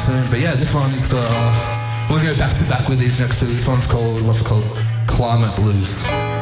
soon. But yeah, this one is we'll go back to back with these next two. This one's called, what's it called? Climate Blues.